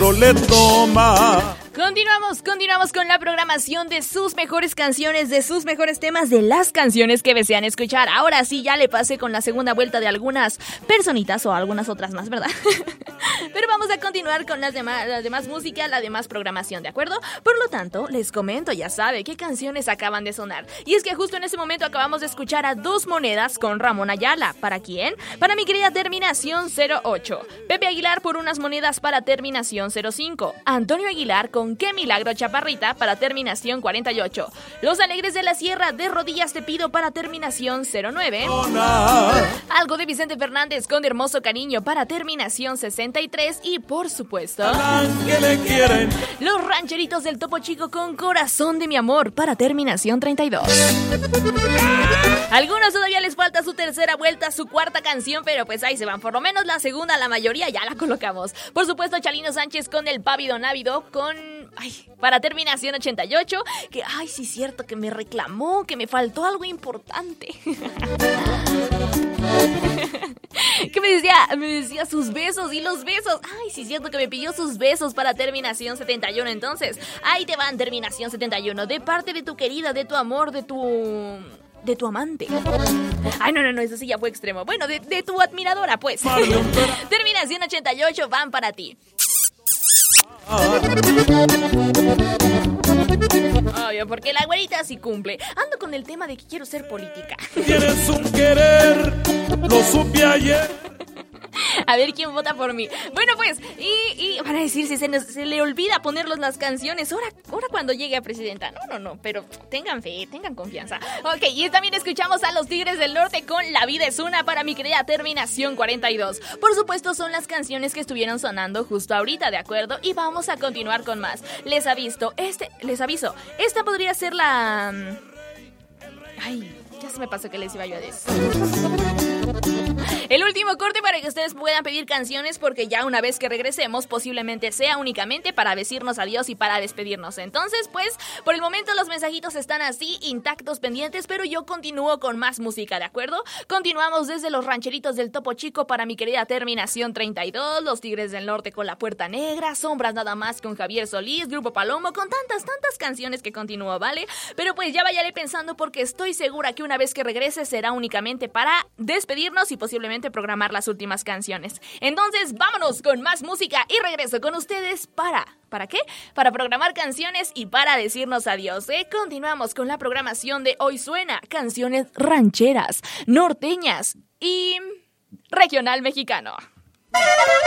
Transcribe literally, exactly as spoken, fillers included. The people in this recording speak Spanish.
otro le toma. Continuamos, continuamos con la programación de sus mejores canciones, de sus mejores temas, de las canciones que desean escuchar. Ahora sí, ya le pasé con la segunda vuelta de algunas personitas o algunas otras más, ¿verdad? Pero vamos a continuar con las demás, las demás música, la demás programación, ¿de acuerdo? Por lo tanto, les comento, ya sabe, qué canciones acaban de sonar. Y es que justo en ese momento acabamos de escuchar a Dos Monedas con Ramón Ayala. ¿Para quién? Para mi querida terminación cero ocho. Pepe Aguilar por Unas Monedas para terminación cero cinco. Antonio Aguilar con Qué Milagro Chaparrita para terminación cuarenta y ocho. Los Alegres de la Sierra, De Rodillas Te Pido para terminación cero nueve. Algo de Vicente Fernández con Hermoso Cariño para terminación sesenta y tres. Y por supuesto, Los Rancheritos del Topo Chico con Corazón de mi Amor para terminación treinta y dos. Algunos todavía les falta su tercera vuelta, su cuarta canción, pero pues ahí se van. Por lo menos la segunda, la mayoría ya la colocamos. Por supuesto, Chalino Sánchez con El Pávido Návido con... Ay, para terminación ochenta y ocho, que, ay, sí es cierto, que me reclamó, que me faltó algo importante. Que me decía, me decía sus besos y los besos. Ay, sí es cierto que me pidió sus besos para terminación setenta y uno. Entonces, ahí te van, terminación setenta y uno. De parte de tu querida, de tu amor, de tu... de tu amante. Ay, no, no, no, eso sí ya fue extremo. Bueno, de, de tu admiradora, pues. Terminación ochenta y ocho, van para ti. Obvio, porque la güerita sí cumple. Ando con el tema de que quiero ser política. Tienes un querer, lo supe ayer. A ver quién vota por mí. Bueno, pues, y, y van a decir si se, nos, se le olvida ponerlos las canciones. Ahora, ahora cuando llegue a presidenta. No, no, no, pero tengan fe, tengan confianza. Ok, y también escuchamos a Los Tigres del Norte con La Vida es Una para mi querida terminación cuarenta y dos. Por supuesto, son las canciones que estuvieron sonando justo ahorita, ¿de acuerdo? Y vamos a continuar con más. Les aviso, este, les aviso, esta podría ser la... Ay, ya se me pasó que les iba yo a decir. El último corte para que ustedes puedan pedir canciones, porque ya una vez que regresemos posiblemente sea únicamente para decirnos adiós y para despedirnos. Entonces, pues, por el momento los mensajitos están así, intactos, pendientes, pero yo continúo con más música, ¿de acuerdo? Continuamos desde Los Rancheritos del Topo Chico para mi querida terminación treinta y dos, Los Tigres del Norte con La Puerta Negra, Sombras Nada Más con Javier Solís, Grupo Palomo, con tantas, tantas canciones que continúo, ¿vale? Pero pues ya vayaré pensando, porque estoy segura que una vez que regrese será únicamente para despedirnos y posiblemente programar las últimas canciones. Entonces, vámonos con más música y regreso con ustedes para... ¿Para qué? Para programar canciones y para decirnos adiós, ¿eh? Continuamos con la programación de Hoy Suena, canciones rancheras, norteñas y regional mexicano.